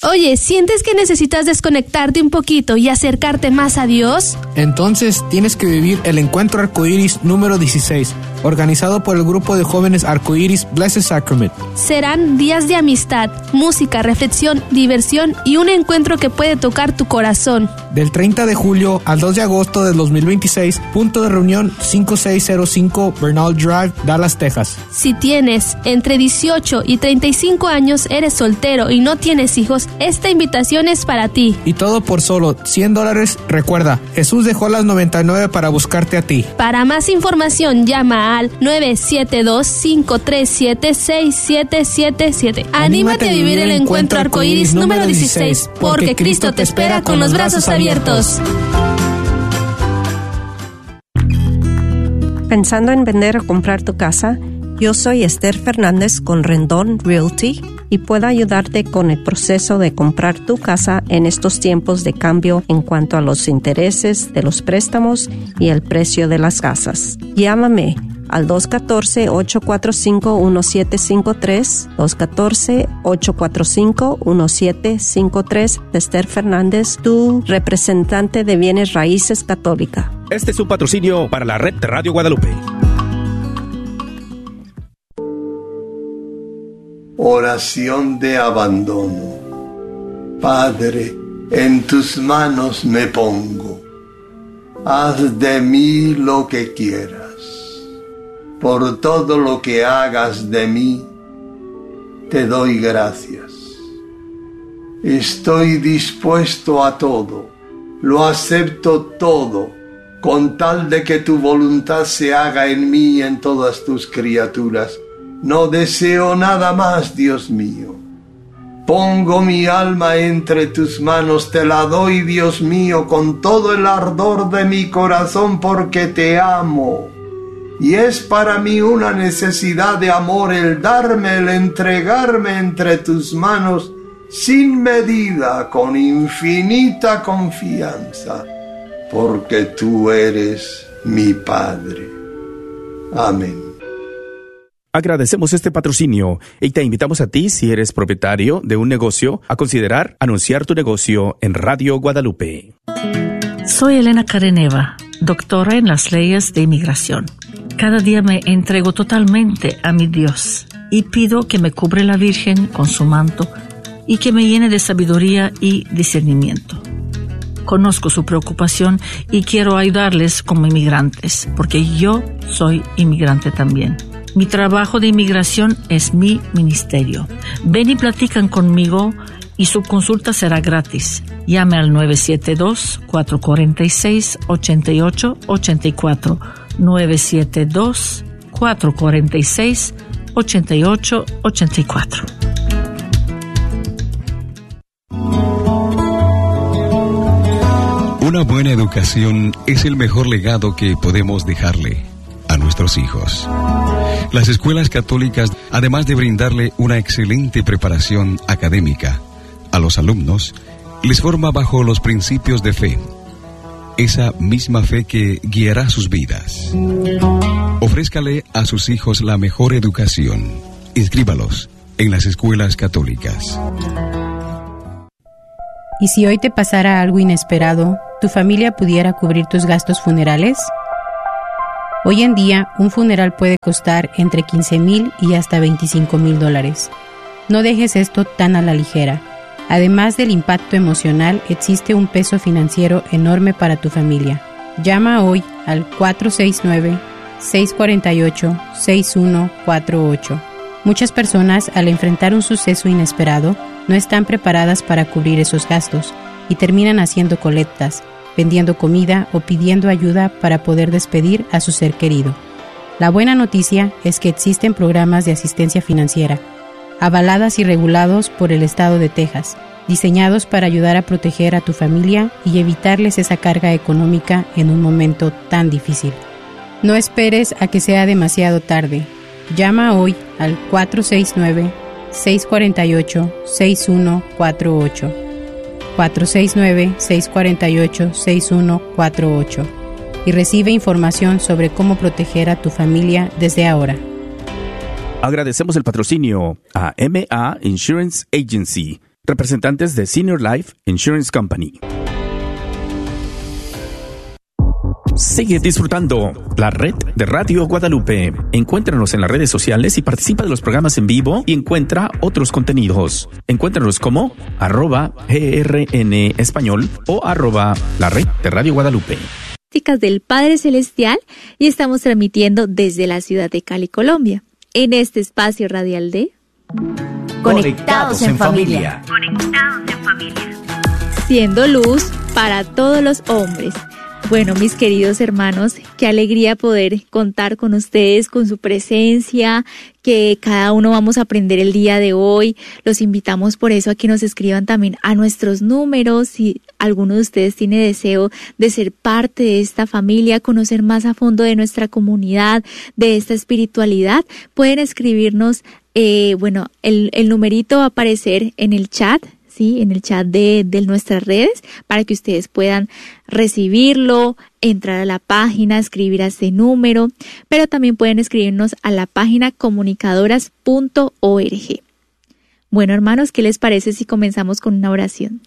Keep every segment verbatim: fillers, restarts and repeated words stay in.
Oye, ¿sientes que necesitas desconectarte un poquito y acercarte más a Dios? Entonces tienes que vivir el Encuentro Arcoíris número dieciséis, organizado por el grupo de jóvenes Arcoíris Blessed Sacrament. Serán días de amistad, música, reflexión, diversión y un encuentro que puede tocar tu corazón. Del treinta de julio al dos de agosto del dos mil veintiséis, punto de reunión cinco seis cero cinco Bernal Drive, Dallas, Texas. Si tienes entre dieciocho y treinta y cinco años, eres soltero y no tienes hijos, esta invitación es para ti. Y todo por solo cien dólares. Recuerda, Jesús dejó las noventa y nueve para buscarte a ti. Para más información, llama al nueve siete dos, cinco tres siete, seis siete siete siete. Anímate a vivir el Encuentro Arcoíris número dieciséis, porque Cristo te espera con los brazos abiertos. ¿Pensando en vender o comprar tu casa? Yo soy Esther Fernández con Rendón Realty y puedo ayudarte con el proceso de comprar tu casa en estos tiempos de cambio en cuanto a los intereses de los préstamos y el precio de las casas. Llámame al dos uno cuatro, ocho cuatro cinco, uno siete cinco tres, dos uno cuatro, ocho cuatro cinco, uno siete cinco tres. Esther Fernández, tu representante de bienes raíces católica. Este es un patrocinio para la red de Radio Guadalupe. Oración de abandono. Padre, en tus manos me pongo. Haz de mí lo que quieras. Por todo lo que hagas de mí, te doy gracias. Estoy dispuesto a todo, lo acepto todo, con tal de que tu voluntad se haga en mí y en todas tus criaturas. No deseo nada más, Dios mío. Pongo mi alma entre tus manos, te la doy, Dios mío, con todo el ardor de mi corazón, porque te amo. Y es para mí una necesidad de amor el darme, el entregarme entre tus manos, sin medida, con infinita confianza, porque tú eres mi Padre. Amén. Agradecemos este patrocinio y te invitamos a ti, si eres propietario de un negocio, a considerar anunciar tu negocio en Radio Guadalupe. Soy Elena Careneva, doctora en las leyes de inmigración. Cada día me entrego totalmente a mi Dios y pido que me cubre la Virgen con su manto y que me llene de sabiduría y discernimiento. Conozco su preocupación y quiero ayudarles como inmigrantes, porque yo soy inmigrante también. Mi trabajo de inmigración es mi ministerio. Ven y platican conmigo y su consulta será gratis. Llame al nueve siete dos, cuatro cuatro seis, ocho ocho ocho cuatro. nueve siete dos, cuatro cuatro seis, ocho ocho ocho cuatro. Una buena educación es el mejor legado que podemos dejarle a nuestros hijos. Las escuelas católicas, además de brindarle una excelente preparación académica a los alumnos, les forma bajo los principios de fe, esa misma fe que guiará sus vidas. Ofrézcale a sus hijos la mejor educación. Inscríbalos en las escuelas católicas. ¿Y si hoy te pasara algo inesperado, tu familia pudiera cubrir tus gastos funerales? Hoy en día, un funeral puede costar entre quince mil y hasta veinticinco mil dólares. No dejes esto tan a la ligera. Además del impacto emocional, existe un peso financiero enorme para tu familia. Llama hoy al cuatro seis nueve, seis cuatro ocho, seis uno cuatro ocho. Muchas personas, al enfrentar un suceso inesperado, no están preparadas para cubrir esos gastos y terminan haciendo colectas, vendiendo comida o pidiendo ayuda para poder despedir a su ser querido. La buena noticia es que existen programas de asistencia financiera, avaladas y regulados por el estado de Texas, diseñados para ayudar a proteger a tu familia y evitarles esa carga económica en un momento tan difícil. No esperes a que sea demasiado tarde. Llama hoy al cuatro seis nueve, seis cuatro ocho, seis uno cuatro ocho. cuatro seis nueve, seis cuatro ocho, seis uno cuatro ocho y recibe información sobre cómo proteger a tu familia desde ahora. Agradecemos el patrocinio a M A Insurance Agency, representantes de Senior Life Insurance Company. Sigue disfrutando la red de Radio Guadalupe. Encuéntranos en las redes sociales y participa de los programas en vivo y encuentra otros contenidos. Encuéntranos como arroba grn español o arroba la red de Radio Guadalupe. Del Padre Celestial, y estamos transmitiendo desde la ciudad de Cali, Colombia, en este espacio radial de Conectados en Familia. Conectados en Familia. Siendo luz para todos los hombres. Bueno, mis queridos hermanos, qué alegría poder contar con ustedes, con su presencia, que cada uno vamos a aprender el día de hoy. Los invitamos por eso a que nos escriban también a nuestros números. Si alguno de ustedes tiene deseo de ser parte de esta familia, conocer más a fondo de nuestra comunidad, de esta espiritualidad, pueden escribirnos, eh, bueno, el, el numerito va a aparecer en el chat. Sí, en el chat de, de nuestras redes, para que ustedes puedan recibirlo, entrar a la página, escribir a ese número, pero también pueden escribirnos a la página comunicadoras punto org. Bueno, hermanos, ¿qué les parece si comenzamos con una oración?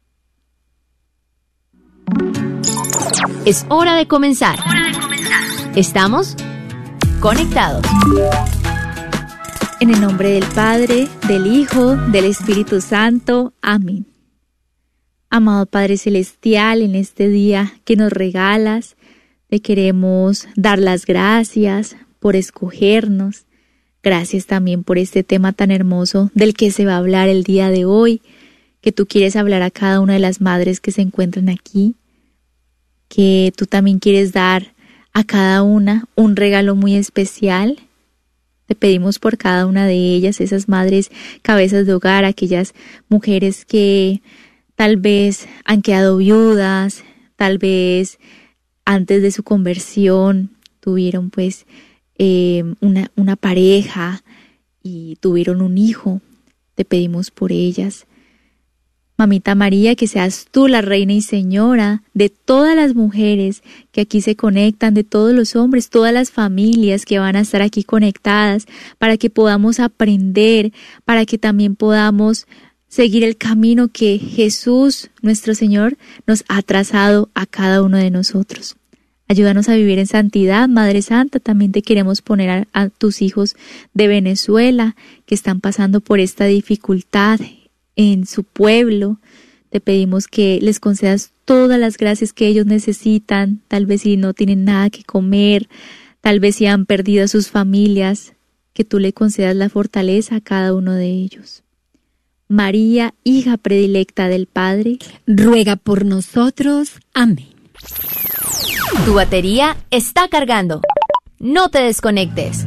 Es hora de comenzar. Hora de comenzar. Estamos conectados. En el nombre del Padre, del Hijo, del Espíritu Santo. Amén. Amado Padre Celestial, en este día que nos regalas, te queremos dar las gracias por escogernos. Gracias también por este tema tan hermoso del que se va a hablar el día de hoy, que tú quieres hablar a cada una de las madres que se encuentran aquí, que tú también quieres dar a cada una un regalo muy especial. Te pedimos por cada una de ellas, esas madres cabezas de hogar, aquellas mujeres que tal vez han quedado viudas, tal vez antes de su conversión tuvieron pues eh, una, una pareja y tuvieron un hijo. Te pedimos por ellas. Mamita María, que seas tú la reina y señora de todas las mujeres que aquí se conectan, de todos los hombres, todas las familias que van a estar aquí conectadas, para que podamos aprender, para que también podamos seguir el camino que Jesús, nuestro Señor, nos ha trazado a cada uno de nosotros. Ayúdanos a vivir en santidad, Madre Santa. También te queremos poner a, a tus hijos de Venezuela que están pasando por esta dificultad en su pueblo. Te pedimos que les concedas todas las gracias que ellos necesitan, tal vez si no tienen nada que comer, tal vez si han perdido a sus familias, que tú le concedas la fortaleza a cada uno de ellos. María, hija predilecta del Padre, ruega por nosotros. Amén. Tu batería está cargando. No te desconectes.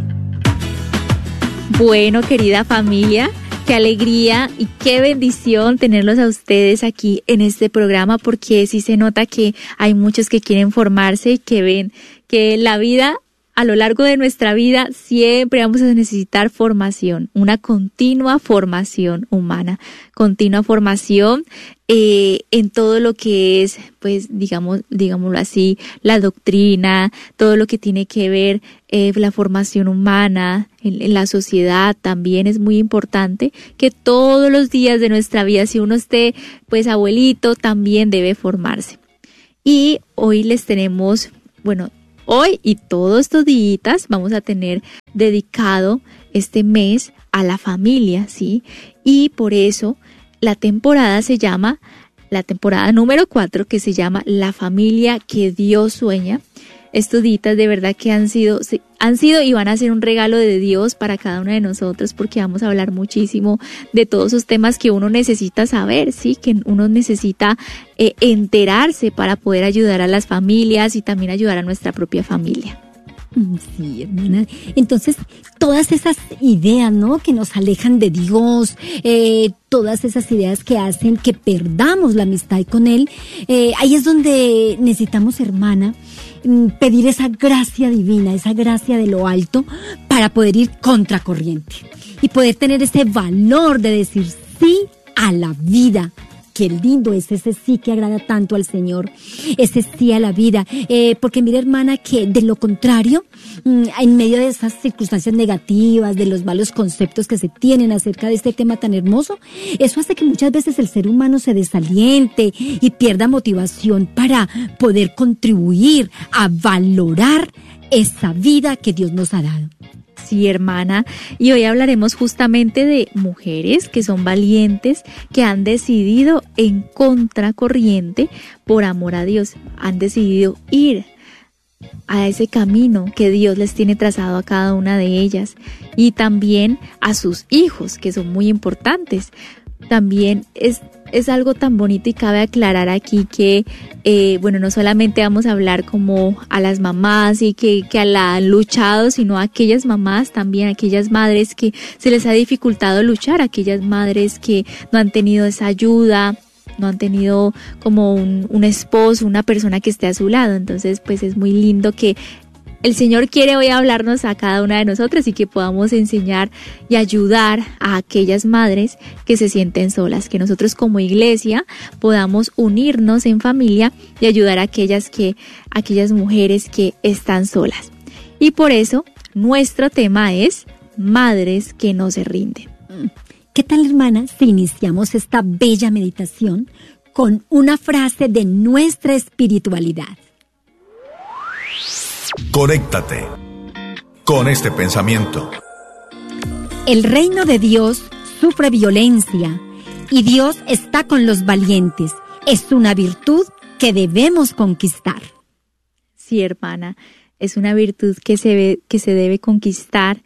Bueno, querida familia, qué alegría y qué bendición tenerlos a ustedes aquí en este programa, porque sí se nota que hay muchos que quieren formarse y que ven que la vida, a lo largo de nuestra vida, siempre vamos a necesitar formación, una continua formación humana, continua formación eh, en todo lo que es, pues, digamos, digámoslo así, la doctrina, todo lo que tiene que ver eh, la formación humana en, en la sociedad. También es muy importante que todos los días de nuestra vida, si uno esté, pues, abuelito, también debe formarse. Y hoy les tenemos, bueno, hoy y todos estos días vamos a tener dedicado este mes a la familia, ¿sí? Y por eso la temporada se llama, la temporada número cuatro, que se llama La familia que Dios sueña. Estos días de verdad que han sido, han sido y van a ser un regalo de Dios para cada uno de nosotros, porque vamos a hablar muchísimo de todos esos temas que uno necesita saber, ¿sí? Que uno necesita eh, enterarse para poder ayudar a las familias y también ayudar a nuestra propia familia. Sí, hermana. Entonces, todas esas ideas, ¿no?, que nos alejan de Dios, eh, todas esas ideas que hacen que perdamos la amistad con Él, eh, ahí es donde necesitamos, hermana, pedir esa gracia divina, esa gracia de lo alto, para poder ir contracorriente y poder tener ese valor de decir sí a la vida, qué lindo es ese sí que agrada tanto al Señor, ese sí a la vida, eh, porque mira, hermana, que de lo contrario, en medio de esas circunstancias negativas, de los malos conceptos que se tienen acerca de este tema tan hermoso, eso hace que muchas veces el ser humano se desaliente y pierda motivación para poder contribuir a valorar esa vida que Dios nos ha dado. Sí, hermana, y hoy hablaremos justamente de mujeres que son valientes, que han decidido en contracorriente por amor a Dios, han decidido ir a ese camino que Dios les tiene trazado a cada una de ellas, y también a sus hijos, que son muy importantes. También es, es algo tan bonito, y cabe aclarar aquí que, eh, bueno, no solamente vamos a hablar como a las mamás y que, que la han luchado, sino a aquellas mamás también, a aquellas madres que se les ha dificultado luchar, a aquellas madres que no han tenido esa ayuda, no han tenido como un, un esposo, una persona que esté a su lado. Entonces, pues es muy lindo que el Señor quiere hoy hablarnos a cada una de nosotras y que podamos enseñar y ayudar a aquellas madres que se sienten solas, que nosotros como iglesia podamos unirnos en familia y ayudar a aquellas, que, a aquellas mujeres que están solas. Y por eso nuestro tema es madres que no se rinden. ¿Qué tal, hermana, si iniciamos esta bella meditación con una frase de nuestra espiritualidad? Conéctate con este pensamiento. El reino de Dios sufre violencia y Dios está con los valientes. Es una virtud que debemos conquistar. Sí, hermana, es una virtud que se, ve, que se debe conquistar,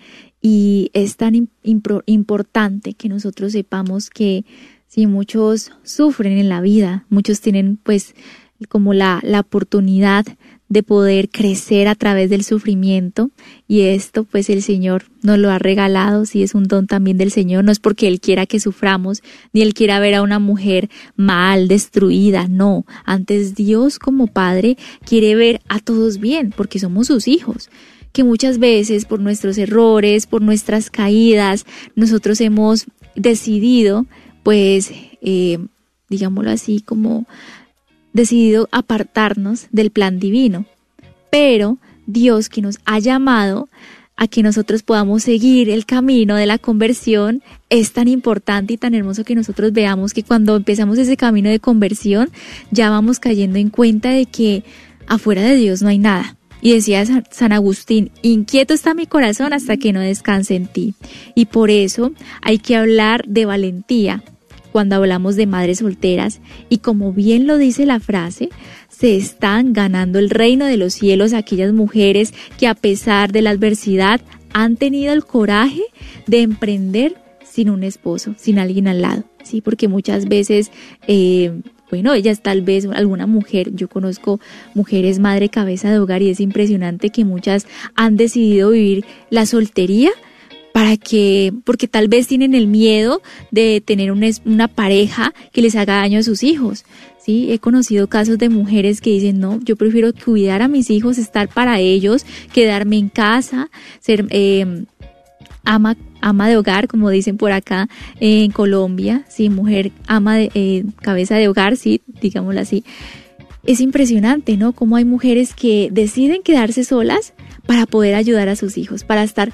y es tan imp- importante que nosotros sepamos que si muchos sufren en la vida, muchos tienen pues como la, la oportunidad de poder crecer a través del sufrimiento, y esto pues el Señor nos lo ha regalado. Sí, es un don también del Señor, no es porque Él quiera que suframos, ni Él quiera ver a una mujer mal, destruida, no. Antes, Dios como Padre quiere ver a todos bien, porque somos sus hijos, que muchas veces por nuestros errores, por nuestras caídas, nosotros hemos decidido pues, eh, digámoslo así, como decidido apartarnos del plan divino. Pero Dios, que nos ha llamado a que nosotros podamos seguir el camino de la conversión, es tan importante y tan hermoso que nosotros veamos que cuando empezamos ese camino de conversión ya vamos cayendo en cuenta de que afuera de Dios no hay nada. Y decía San Agustín, inquieto está mi corazón hasta que no descanse en ti. Y por eso hay que hablar de valentía cuando hablamos de madres solteras, y como bien lo dice la frase, se están ganando el reino de los cielos aquellas mujeres que a pesar de la adversidad han tenido el coraje de emprender sin un esposo, sin alguien al lado, ¿sí? Porque muchas veces, eh, bueno, ellas tal vez, alguna mujer, yo conozco mujeres madre cabeza de hogar, y es impresionante que muchas han decidido vivir la soltería para que, porque tal vez tienen el miedo de tener una, una pareja que les haga daño a sus hijos. Sí, he conocido casos de mujeres que dicen, no, yo prefiero cuidar a mis hijos, estar para ellos, quedarme en casa, ser eh, ama, ama de hogar, como dicen por acá eh, en Colombia, sí, mujer ama de eh, cabeza de hogar, sí, digámoslo así. Es impresionante, ¿no? Cómo hay mujeres que deciden quedarse solas para poder ayudar a sus hijos, para estar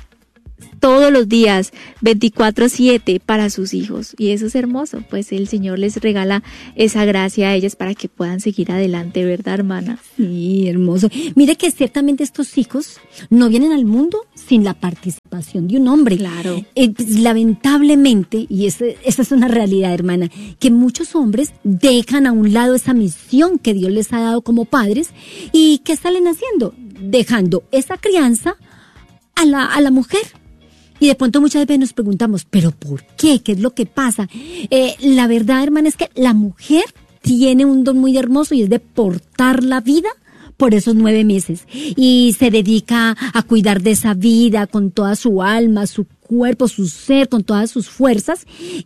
todos los días, veinticuatro siete para sus hijos. Y eso es hermoso, pues el Señor les regala esa gracia a ellas para que puedan seguir adelante, ¿verdad, hermana? Sí, hermoso. Mire que ciertamente estos hijos no vienen al mundo sin la participación de un hombre. Claro. Eh, pues, lamentablemente, y esa, esa es una realidad, hermana, que muchos hombres dejan a un lado esa misión que Dios les ha dado como padres. ¿Y qué salen haciendo? Dejando esa crianza a la, a la mujer. Y de pronto muchas veces nos preguntamos, ¿pero por qué? ¿Qué es lo que pasa? Eh, la verdad, hermana, es que la mujer tiene un don muy hermoso, y es de portar la vida por esos nueve meses. Y se dedica a cuidar de esa vida con toda su alma, su cuerpo, su ser, con todas sus fuerzas.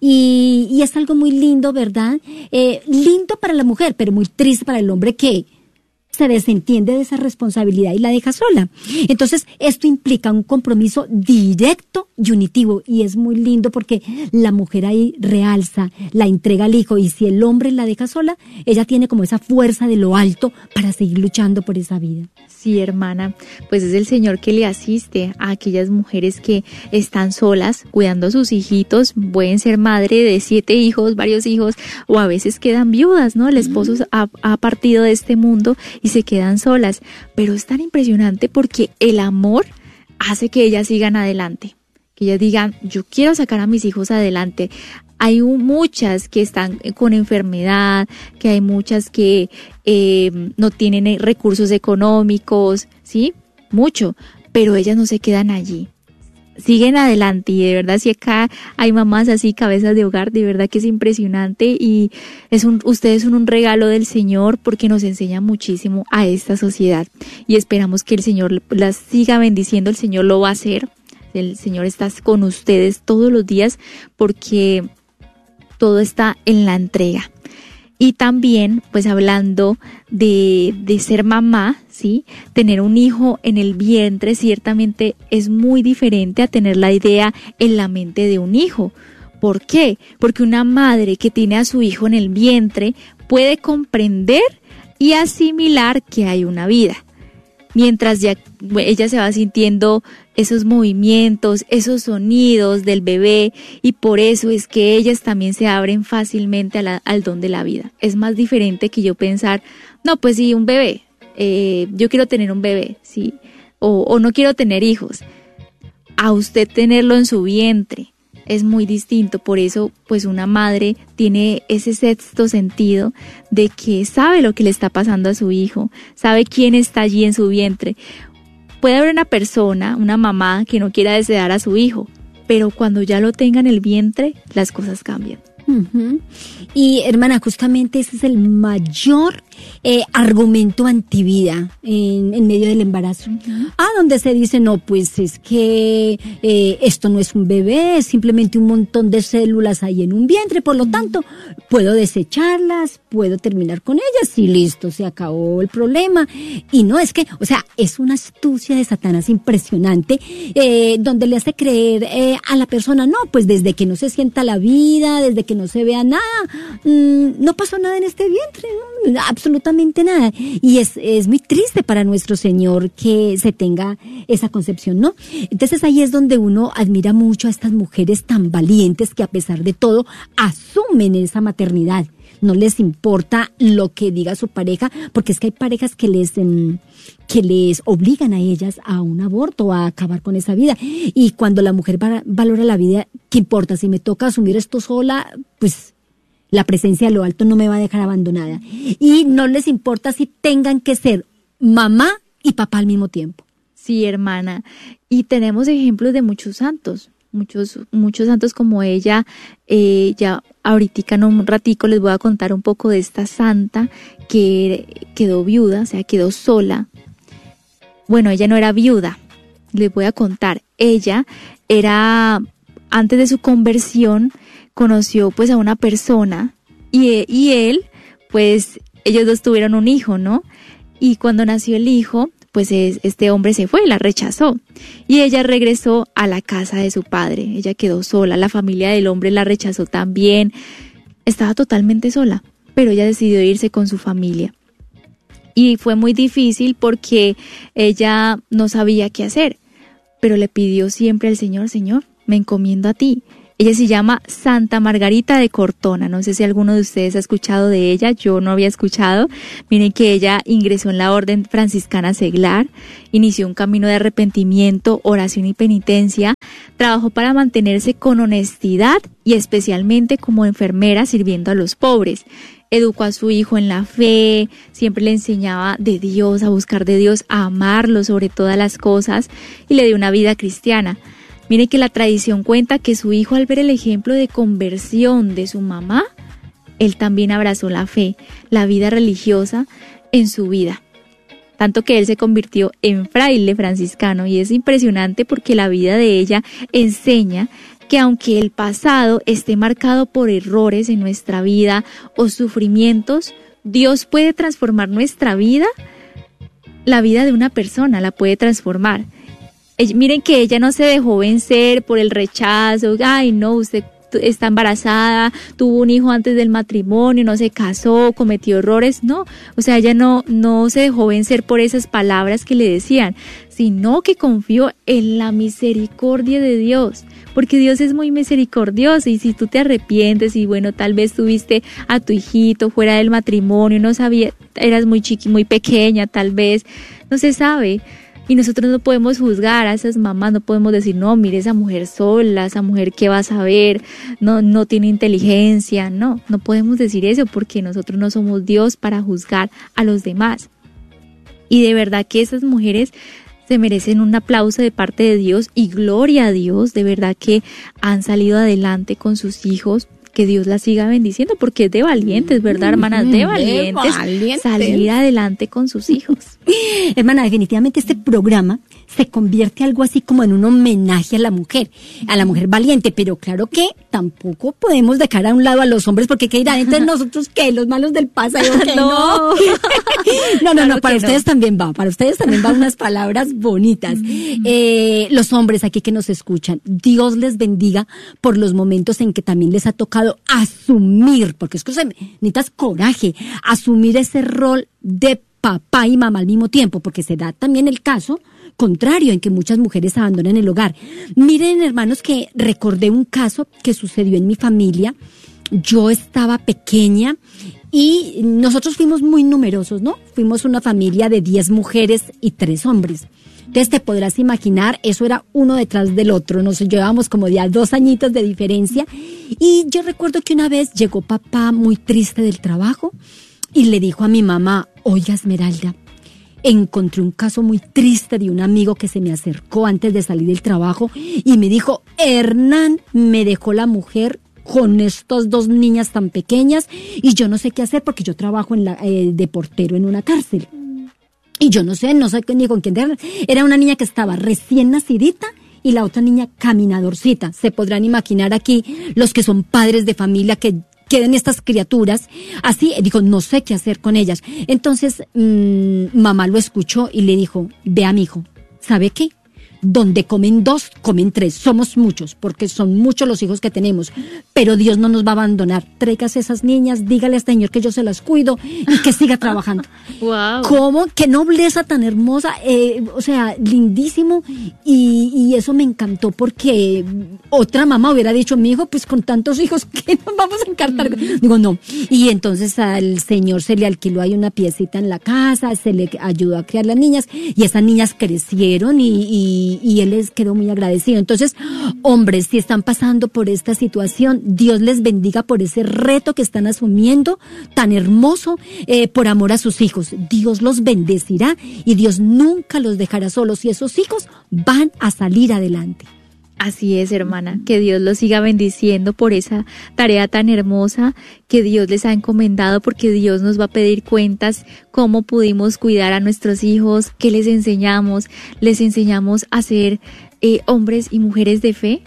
Y, y es algo muy lindo, ¿verdad? Eh, lindo para la mujer, pero muy triste para el hombre que se desentiende de esa responsabilidad y la deja sola. Entonces, esto implica un compromiso directo y unitivo, y es muy lindo porque la mujer ahí realza, la entrega al hijo, y si el hombre la deja sola, ella tiene como esa fuerza de lo alto para seguir luchando por esa vida. Sí, hermana, pues es el Señor que le asiste a aquellas mujeres que están solas cuidando a sus hijitos. Pueden ser madre de siete hijos, varios hijos, o a veces quedan viudas, ¿no? El esposo uh-huh. ha, ha partido de este mundo y se quedan solas. Pero es tan impresionante porque el amor hace que ellas sigan adelante, que ellas digan, yo quiero sacar a mis hijos adelante. Hay muchas que están con enfermedad, que hay muchas que eh, no tienen recursos económicos, ¿sí? Mucho, pero ellas no se quedan allí. Siguen adelante, y de verdad si acá hay mamás así, cabezas de hogar, de verdad que es impresionante, y es un, ustedes son un regalo del Señor porque nos enseñan muchísimo a esta sociedad, y esperamos que el Señor las siga bendiciendo. El Señor lo va a hacer, el Señor está con ustedes todos los días porque todo está en la entrega. Y también, pues hablando de, de ser mamá, ¿sí? Tener un hijo en el vientre ciertamente es muy diferente a tener la idea en la mente de un hijo. ¿Por qué? Porque una madre que tiene a su hijo en el vientre puede comprender y asimilar que hay una vida. Mientras ya ella se va sintiendo esos movimientos, esos sonidos del bebé, y por eso es que ellas también se abren fácilmente a la, al don de la vida. Es más diferente que yo pensar, no, pues sí, un bebé, eh, yo quiero tener un bebé, sí, o, o no quiero tener hijos. A usted tenerlo en su vientre es muy distinto. Por eso, pues una madre tiene ese sexto sentido de que sabe lo que le está pasando a su hijo, sabe quién está allí en su vientre. Puede haber una persona, una mamá, que no quiera desear a su hijo, pero cuando ya lo tenga en el vientre, las cosas cambian. Uh-huh. Y hermana, justamente ese es el mayor eh, argumento antivida en, en medio del embarazo. Uh-huh. Ah, donde se dice, no, pues es que eh, esto no es un bebé, es simplemente un montón de células ahí en un vientre, por lo tanto, puedo desecharlas, puedo terminar con ellas y listo, se acabó el problema. Y no, es que, o sea, es una astucia de Satanás impresionante, eh, donde le hace creer eh, a la persona, no, pues desde que no se sienta la vida, desde que no se vea nada, mmm, no pasó nada en este vientre, ¿no? Absolutamente nada. Y es, es muy triste para nuestro Señor que se tenga esa concepción, ¿no? Entonces ahí es donde uno admira mucho a estas mujeres tan valientes que a pesar de todo asumen esa maternidad. No les importa lo que diga su pareja, porque es que hay parejas que les, eh, que les obligan a ellas a un aborto, a acabar con esa vida. Y cuando la mujer va, valora la vida, ¿qué importa? Si me toca asumir esto sola, pues la presencia de lo alto no me va a dejar abandonada. Y no les importa si tengan que ser mamá y papá al mismo tiempo. Sí, hermana. Y tenemos ejemplos de muchos santos. Muchos, muchos santos como ella. eh, ya ahorita en un ratico les voy a contar un poco de esta santa que quedó viuda, o sea, quedó sola. Bueno, ella no era viuda, les voy a contar. Ella era, antes de su conversión, conoció pues a una persona y, y él, pues ellos dos tuvieron un hijo, ¿no? Y cuando nació el hijo, pues este hombre se fue, la rechazó, y ella regresó a la casa de su padre. Ella quedó sola, la familia del hombre la rechazó también, estaba totalmente sola, pero ella decidió irse con su familia. Y fue muy difícil porque ella no sabía qué hacer, pero le pidió siempre al Señor, Señor, me encomiendo a ti. Ella se llama Santa Margarita de Cortona. No sé si alguno de ustedes ha escuchado de ella. Yo no había escuchado. Miren que ella ingresó en la orden franciscana seglar, inició un camino de arrepentimiento, oración y penitencia, trabajó para mantenerse con honestidad y especialmente como enfermera sirviendo a los pobres. Educó a su hijo en la fe, siempre le enseñaba de Dios, a buscar de Dios, a amarlo sobre todas las cosas, y le dio una vida cristiana. Mire que la tradición cuenta que su hijo, al ver el ejemplo de conversión de su mamá, él también abrazó la fe, la vida religiosa en su vida. Tanto que él se convirtió en fraile franciscano, y es impresionante porque la vida de ella enseña que aunque el pasado esté marcado por errores en nuestra vida o sufrimientos, Dios puede transformar nuestra vida la vida de una persona, la puede transformar. Ella, miren que ella no se dejó vencer por el rechazo, ay no, usted está embarazada, tuvo un hijo antes del matrimonio, no se casó, cometió errores, no, o sea, ella no, no se dejó vencer por esas palabras que le decían, sino que confió en la misericordia de Dios, porque Dios es muy misericordioso, y si tú te arrepientes y bueno, tal vez tuviste a tu hijito fuera del matrimonio, no sabía, eras muy chiqui, muy pequeña, tal vez, no se sabe. Y nosotros no podemos juzgar a esas mamás, no podemos decir, no, mire esa mujer sola, esa mujer qué va a saber, no, no tiene inteligencia, no, no podemos decir eso porque nosotros no somos Dios para juzgar a los demás. Y de verdad que esas mujeres se merecen un aplauso de parte de Dios y gloria a Dios, de verdad que han salido adelante con sus hijos. Que Dios las siga bendiciendo, porque es de valientes, ¿verdad, hermanas? De valientes, de valientes salir adelante con sus hijos. Hermana, definitivamente este programa se convierte algo así como en un homenaje a la mujer, a la mujer valiente, pero claro que tampoco podemos dejar a un lado a los hombres, porque ¿qué dirán? Entonces nosotros, ¿qué? Los malos del pasado, ¿qué? No, no, no, claro no, para ustedes no. También va, para ustedes también va unas palabras bonitas. Mm. Eh, los hombres aquí que nos escuchan, Dios les bendiga por los momentos en que también les ha tocado asumir, porque es que necesitas coraje, asumir ese rol de papá y mamá al mismo tiempo, porque se da también el caso contrario en que muchas mujeres abandonan el hogar. Miren, hermanos, que recordé un caso que sucedió en mi familia. Yo estaba pequeña y nosotros fuimos muy numerosos, ¿no? Fuimos una familia de diez mujeres y tres hombres. Entonces te podrás imaginar, eso era uno detrás del otro, nos llevábamos como de a dos añitos de diferencia. Y yo recuerdo que una vez llegó papá muy triste del trabajo y le dijo a mi mamá, oiga Esmeralda, encontré un caso muy triste de un amigo que se me acercó antes de salir del trabajo y me dijo, Hernán me dejó la mujer con estas dos niñas tan pequeñas y yo no sé qué hacer porque yo trabajo en la, eh, de portero en una cárcel. Y yo no sé, no sé ni con quién era. Era una niña que estaba recién nacidita y la otra niña caminadorcita. Se podrán imaginar aquí los que son padres de familia que queden estas criaturas. Así, dijo, no sé qué hacer con ellas. Entonces, mmm, mamá lo escuchó y le dijo, vea mijo, ¿sabe qué? Donde comen dos, comen tres. Somos muchos, porque son muchos los hijos que tenemos. Pero Dios no nos va a abandonar. Tráigase esas niñas, dígale al Señor que yo se las cuido y que siga trabajando. Wow. ¿Cómo? Qué nobleza tan hermosa. Eh, o sea, lindísimo. Y, y eso me encantó porque otra mamá hubiera dicho, mi hijo, pues con tantos hijos, ¿qué nos vamos a encartar? Mm. Digo, no. Y entonces al Señor se le alquiló ahí una piecita en la casa, se le ayudó a criar las niñas y esas niñas crecieron y, y y él les quedó muy agradecido. Entonces, hombres, si están pasando por esta situación, Dios les bendiga por ese reto que están asumiendo, tan hermoso, eh, por amor a sus hijos. Dios los bendecirá y Dios nunca los dejará solos y esos hijos van a salir adelante. Así es, hermana, que Dios los siga bendiciendo por esa tarea tan hermosa que Dios les ha encomendado, porque Dios nos va a pedir cuentas cómo pudimos cuidar a nuestros hijos, qué les enseñamos, les enseñamos a ser eh, hombres y mujeres de fe,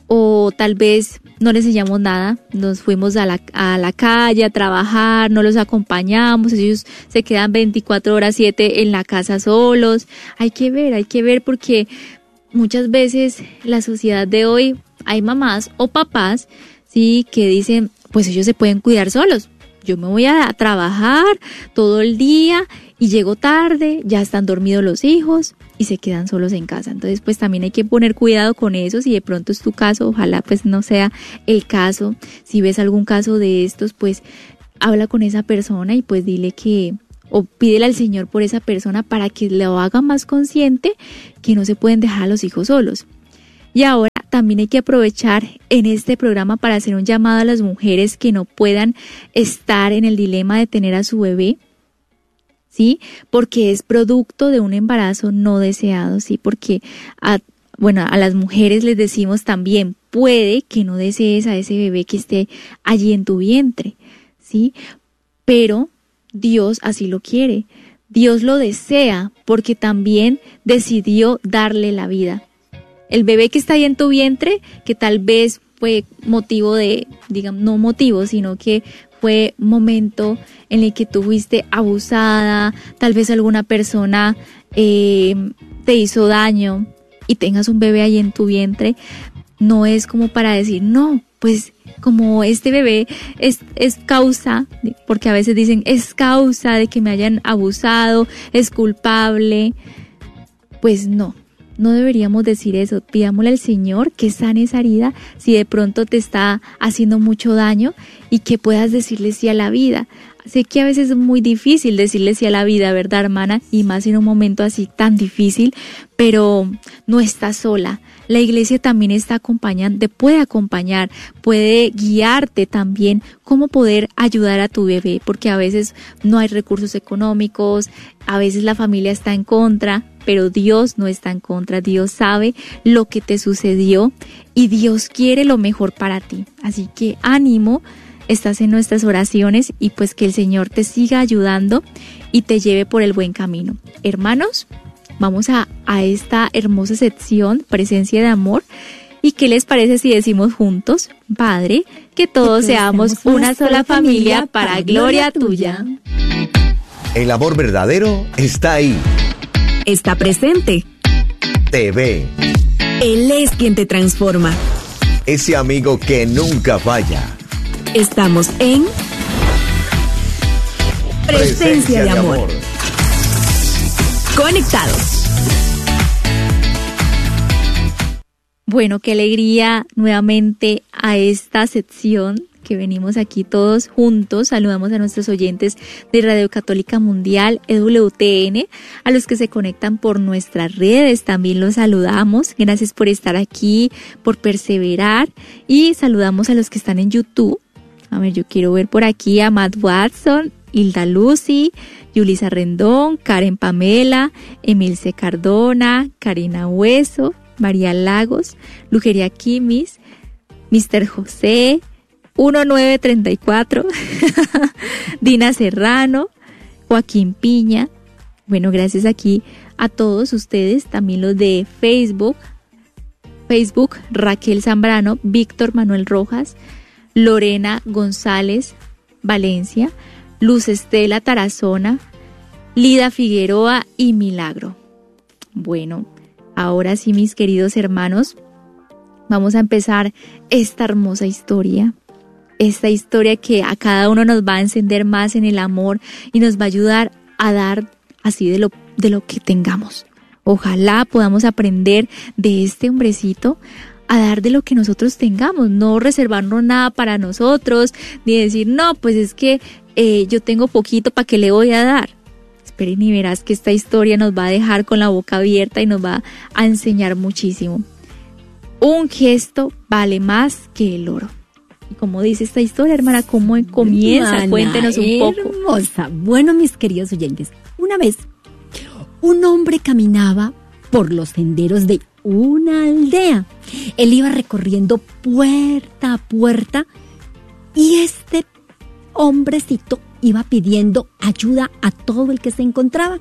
o tal vez no les enseñamos nada, nos fuimos a la, a la calle a trabajar, no los acompañamos, ellos se quedan veinticuatro horas siete en la casa solos. Hay que ver, hay que ver porque muchas veces la sociedad de hoy, hay mamás o papás, sí, que dicen, pues ellos se pueden cuidar solos. Yo me voy a trabajar todo el día y llego tarde, ya están dormidos los hijos y se quedan solos en casa. Entonces, pues también hay que poner cuidado con eso. Si de pronto es tu caso, ojalá pues no sea el caso. Si ves algún caso de estos, pues habla con esa persona y pues dile que, o pídele al Señor por esa persona para que lo haga más consciente que no se pueden dejar a los hijos solos. Y ahora también hay que aprovechar en este programa para hacer un llamado a las mujeres que no puedan estar en el dilema de tener a su bebé, ¿sí? Porque es producto de un embarazo no deseado, ¿sí? Porque a, bueno, a las mujeres les decimos también, puede que no desees a ese bebé que esté allí en tu vientre, ¿sí? Pero Dios así lo quiere. Dios lo desea porque también decidió darle la vida. El bebé que está ahí en tu vientre, que tal vez fue motivo de, digamos, no motivo, sino que fue momento en el que tú fuiste abusada, tal vez alguna persona eh, te hizo daño y tengas un bebé ahí en tu vientre, no es como para decir, no, pues como este bebé es, es causa, porque a veces dicen, es causa de que me hayan abusado, es culpable, pues no. No deberíamos decir eso. Pidámosle al Señor que sane esa herida si de pronto te está haciendo mucho daño y que puedas decirle sí a la vida. Sé que a veces es muy difícil decirle sí a la vida, ¿verdad, hermana? Y más en un momento así tan difícil, pero no estás sola. La iglesia también está acompañando, te puede acompañar, puede guiarte también cómo poder ayudar a tu bebé, porque a veces no hay recursos económicos, a veces la familia está en contra, pero Dios no está en contra. Dios sabe lo que te sucedió y Dios quiere lo mejor para ti. Así que ánimo, estás en nuestras oraciones y pues que el Señor te siga ayudando y te lleve por el buen camino. Hermanos, vamos a, a esta hermosa sección, presencia de amor. ¿Y qué les parece si decimos juntos, Padre, que todos seamos una sola familia para gloria tuya? El amor verdadero está ahí. Está presente. Te ve. Él es quien te transforma. Ese amigo que nunca falla. Estamos en Presencia, Presencia de, amor. de amor. Conectados. Bueno, qué alegría nuevamente a esta sección que venimos aquí todos juntos. Saludamos a nuestros oyentes de Radio Católica Mundial, E W T N, a los que se conectan por nuestras redes, también los saludamos. Gracias por estar aquí, por perseverar, y saludamos a los que están en YouTube. A ver, yo quiero ver por aquí a Matt Watson, Hilda Lucy, Yulisa Rendón, Karen Pamela, Emilce Cardona, Karina Hueso, María Lagos, Lugeria Kimis, mister José, uno nueve treinta y cuatro, Dina Serrano, Joaquín Piña. Bueno, gracias aquí a todos ustedes, también los de Facebook, Facebook, Raquel Zambrano, Víctor Manuel Rojas, Lorena González Valencia, Luz Estela Tarazona, Lida Figueroa y Milagro. Bueno, ahora sí, mis queridos hermanos, vamos a empezar esta hermosa historia. Esta historia que a cada uno nos va a encender más en el amor y nos va a ayudar a dar así de lo, de lo que tengamos. Ojalá podamos aprender de este hombrecito a dar de lo que nosotros tengamos, no reservarnos nada para nosotros, ni decir, no, pues es que eh, yo tengo poquito, ¿para qué le voy a dar? Esperen y verás que esta historia nos va a dejar con la boca abierta y nos va a enseñar muchísimo. Un gesto vale más que el oro. Y como dice esta historia, hermana, ¿cómo comienza? Hermana, cuéntenos un poco. Hermosa. Bueno, mis queridos oyentes, una vez un hombre caminaba por los senderos de una aldea. Él iba recorriendo puerta a puerta y este hombrecito iba pidiendo ayuda a todo el que se encontraba.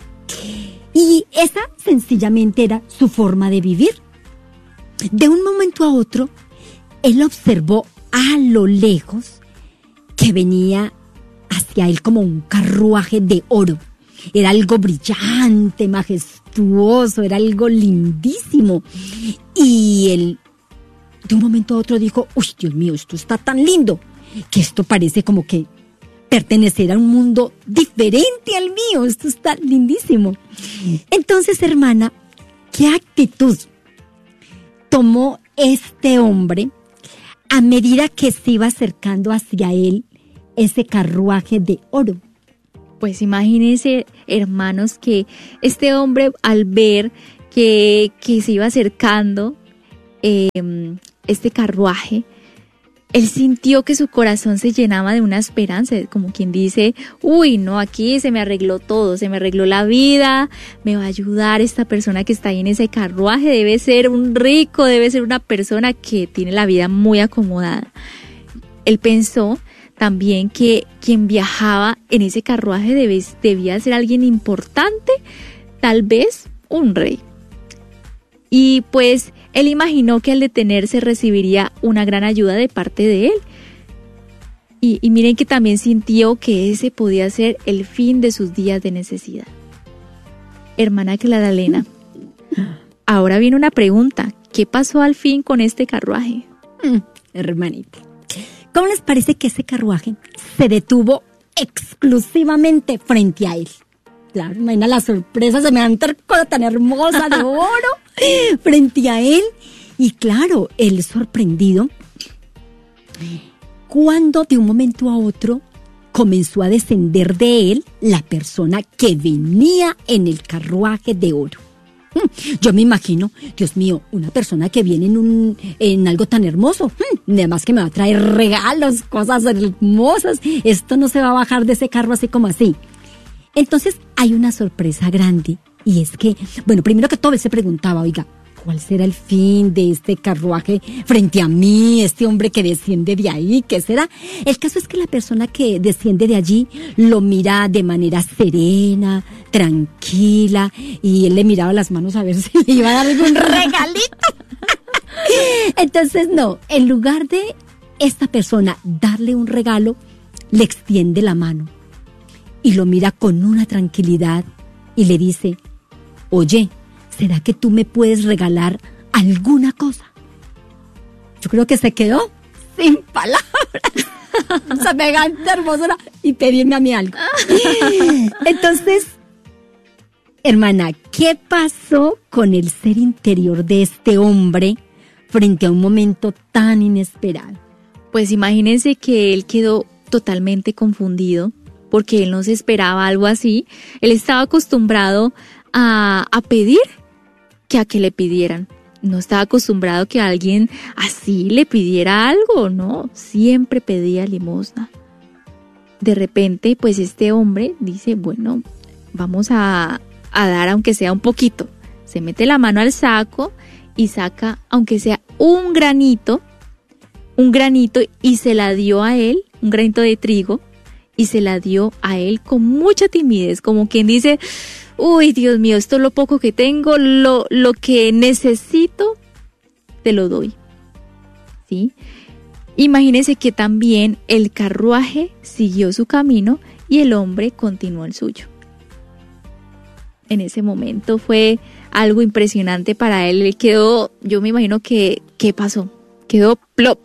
Y esa sencillamente era su forma de vivir. De un momento a otro, él observó a lo lejos que venía hacia él como un carruaje de oro. Era algo brillante, majestuoso, era algo lindísimo. Y él de un momento a otro dijo, uy, Dios mío, esto está tan lindo, que esto parece como que pertenecer a un mundo diferente al mío, esto está lindísimo. Entonces, hermana, ¿qué actitud tomó este hombre a medida que se iba acercando hacia él ese carruaje de oro? Pues imagínense, hermanos, que este hombre al ver que, que se iba acercando eh, este carruaje, él sintió que su corazón se llenaba de una esperanza, como quien dice, uy, no, aquí se me arregló todo, se me arregló la vida, me va a ayudar esta persona que está ahí en ese carruaje, debe ser un rico, debe ser una persona que tiene la vida muy acomodada. Él pensó también que quien viajaba en ese carruaje debe, debía ser alguien importante, tal vez un rey. Y pues Él imaginó que al detenerse recibiría una gran ayuda de parte de él. Y, y miren que también sintió que ese podía ser el fin de sus días de necesidad. Hermana Clara Elena, ahora viene una pregunta. ¿Qué pasó al fin con este carruaje? Mm, hermanita, ¿cómo les parece que ese carruaje se detuvo exclusivamente frente a él? Claro, imagina la sorpresa, semejante cosa tan hermosa de oro frente a él. Y claro, él sorprendido, cuando de un momento a otro comenzó a descender de él la persona que venía en el carruaje de oro. Yo me imagino, Dios mío, una persona que viene en, un, en algo tan hermoso, además que me va a traer regalos, cosas hermosas, esto no se va a bajar de ese carro así como así. Entonces hay una sorpresa grande, y es que, bueno, primero que todo él se preguntaba, oiga, ¿cuál será el fin de este carruaje frente a mí, este hombre que desciende de ahí? ¿Qué será? El caso es que la persona que desciende de allí lo mira de manera serena, tranquila, y él le miraba las manos a ver si le iba a dar algún regalito. Entonces, no, en lugar de esta persona darle un regalo, le extiende la mano y lo mira con una tranquilidad y le dice, oye, ¿será que tú me puedes regalar alguna cosa? Yo creo que se quedó sin palabras. Semejante hermosura y pedirme a mí algo. Entonces, hermana, ¿qué pasó con el ser interior de este hombre frente a un momento tan inesperado? Pues imagínense que él quedó totalmente confundido porque él no se esperaba algo así. Él estaba acostumbrado a, a pedir que a que le pidieran. No estaba acostumbrado que alguien así le pidiera algo, ¿no? Siempre pedía limosna. De repente, pues este hombre dice, bueno, vamos a, a dar aunque sea un poquito. Se mete la mano al saco y saca aunque sea un granito, un granito y se la dio a él, un granito de trigo, y se la dio a él con mucha timidez, como quien dice, uy, Dios mío, esto es lo poco que tengo, lo, lo que necesito, te lo doy. ¿Sí? Imagínense que también el carruaje siguió su camino y el hombre continuó el suyo. En ese momento fue algo impresionante para él. Él quedó, yo me imagino que, ¿qué pasó? Quedó plop.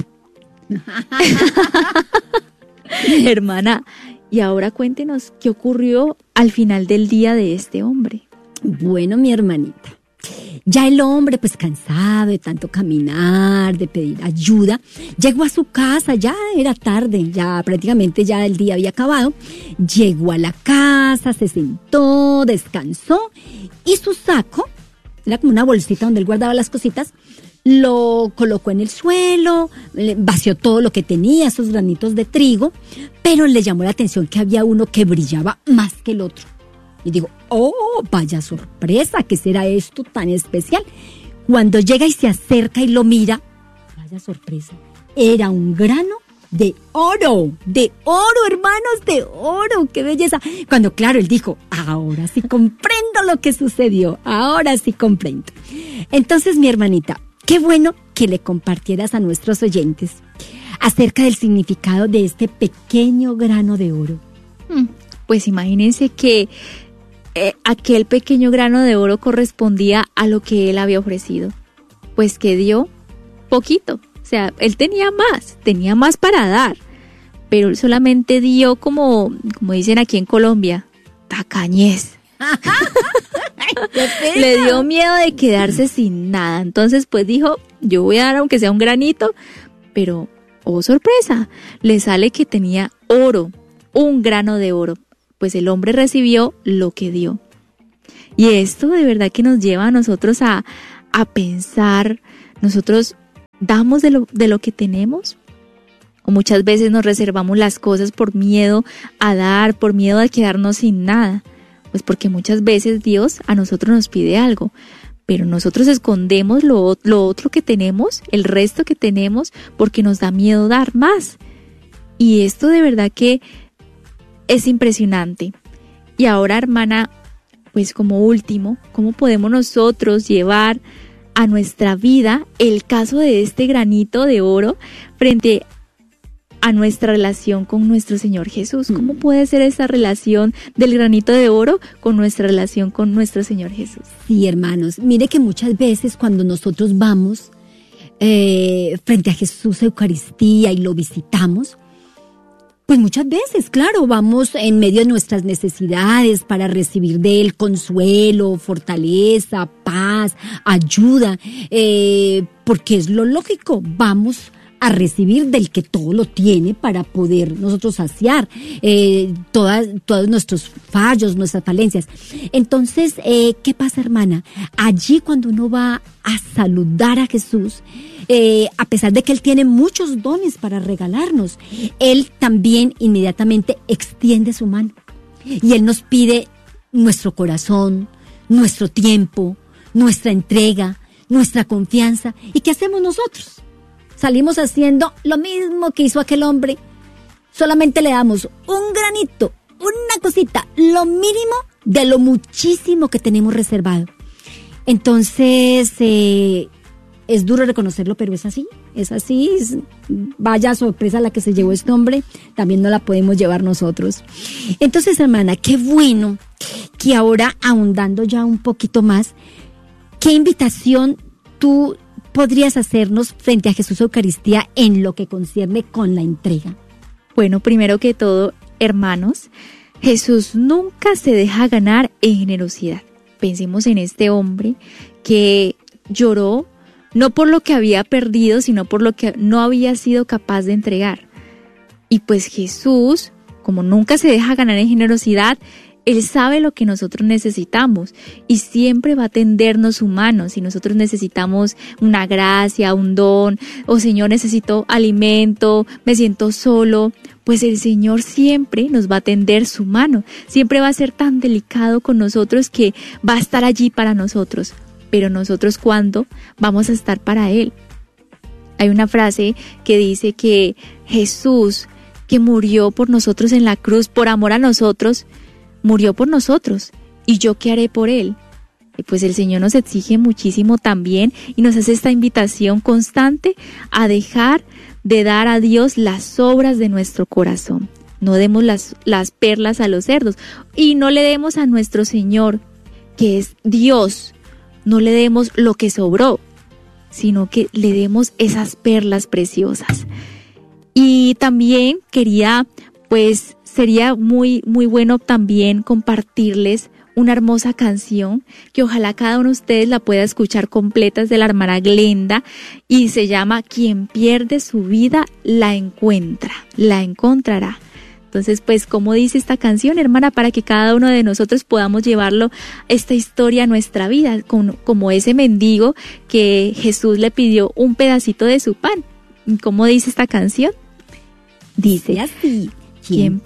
Hermana, y ahora cuéntenos qué ocurrió al final del día de este hombre. Bueno, mi hermanita, ya el hombre, pues cansado de tanto caminar, de pedir ayuda, llegó a su casa, ya era tarde, ya prácticamente ya el día había acabado. Llegó a la casa, se sentó, descansó y su saco, era como una bolsita donde él guardaba las cositas, lo colocó en el suelo, vació todo lo que tenía, esos granitos de trigo, pero le llamó la atención que había uno que brillaba más que el otro. Y digo, oh, vaya sorpresa, ¿qué será esto tan especial? Cuando llega y se acerca y lo mira, vaya sorpresa, era un grano de oro, de oro, hermanos, de oro, qué belleza. Cuando, claro, él dijo, ahora sí comprendo lo que sucedió, ahora sí comprendo. Entonces, mi hermanita, qué bueno que le compartieras a nuestros oyentes acerca del significado de este pequeño grano de oro. Pues imagínense que eh, aquel pequeño grano de oro correspondía a lo que él había ofrecido, pues que dio poquito. O sea, él tenía más, tenía más para dar, pero él solamente dio como, como dicen aquí en Colombia, tacañez. Le dio miedo de quedarse sin nada. Entonces pues dijo, yo voy a dar aunque sea un granito, pero oh sorpresa, le sale que tenía oro, un grano de oro. Pues el hombre recibió lo que dio. Y esto de verdad que nos lleva a nosotros a, a pensar, nosotros damos de lo, de lo que tenemos, o muchas veces nos reservamos las cosas por miedo a dar, por miedo a quedarnos sin nada. Pues porque muchas veces Dios a nosotros nos pide algo, pero nosotros escondemos lo, lo otro que tenemos, el resto que tenemos, porque nos da miedo dar más. Y esto de verdad que es impresionante. Y ahora, hermana, pues como último, ¿cómo podemos nosotros llevar a nuestra vida el caso de este granito de oro frente a nuestra relación con nuestro Señor Jesús. ¿Cómo puede ser esa relación del granito de oro con nuestra relación con nuestro Señor Jesús? Sí, hermanos, mire que muchas veces cuando nosotros vamos eh, frente a Jesús a Eucaristía y lo visitamos, pues muchas veces, claro, vamos en medio de nuestras necesidades para recibir de Él consuelo, fortaleza, paz, ayuda, eh, porque es lo lógico, vamos a recibir del que todo lo tiene para poder nosotros saciar eh, todas, todos nuestros fallos, nuestras falencias. Entonces, eh, ¿qué pasa, hermana? Allí cuando uno va a saludar a Jesús, eh, a pesar de que Él tiene muchos dones para regalarnos, Él también inmediatamente extiende su mano y Él nos pide nuestro corazón, nuestro tiempo, nuestra entrega, nuestra confianza. ¿Y qué hacemos nosotros? Salimos haciendo lo mismo que hizo aquel hombre. Solamente le damos un granito, una cosita, lo mínimo de lo muchísimo que tenemos reservado. Entonces, eh, es duro reconocerlo, pero es así, es así. Es, vaya sorpresa la que se llevó este hombre, también no la podemos llevar nosotros. Entonces, hermana, qué bueno que ahora, ahondando ya un poquito más, ¿qué invitación tú podrías hacernos frente a Jesús Eucaristía en lo que concierne con la entrega? Bueno, primero que todo, hermanos, Jesús nunca se deja ganar en generosidad. Pensemos en este hombre que lloró no por lo que había perdido, sino por lo que no había sido capaz de entregar. Y pues Jesús, como nunca se deja ganar en generosidad, Él sabe lo que nosotros necesitamos y siempre va a tendernos su mano. Si nosotros necesitamos una gracia, un don, o Señor, necesito alimento, me siento solo, pues el Señor siempre nos va a tender su mano. Siempre va a ser tan delicado con nosotros que va a estar allí para nosotros. Pero nosotros, ¿cuándo vamos a estar para Él? Hay una frase que dice que Jesús, que murió por nosotros en la cruz, por amor a nosotros, murió por nosotros, ¿y yo qué haré por Él? Y pues el Señor nos exige muchísimo también y nos hace esta invitación constante a dejar de dar a Dios las obras de nuestro corazón. No demos las, las perlas a los cerdos y no le demos a nuestro Señor, que es Dios, no le demos lo que sobró, sino que le demos esas perlas preciosas. Y también quería, pues, sería muy, muy bueno también compartirles una hermosa canción que ojalá cada uno de ustedes la pueda escuchar completa, es de la hermana Glenda y se llama Quien pierde su vida la encuentra, la encontrará. Entonces, pues, ¿cómo dice esta canción, hermana? Para que cada uno de nosotros podamos llevarlo, esta historia a nuestra vida, con, como ese mendigo que Jesús le pidió un pedacito de su pan. ¿Cómo dice esta canción? Dice así: quien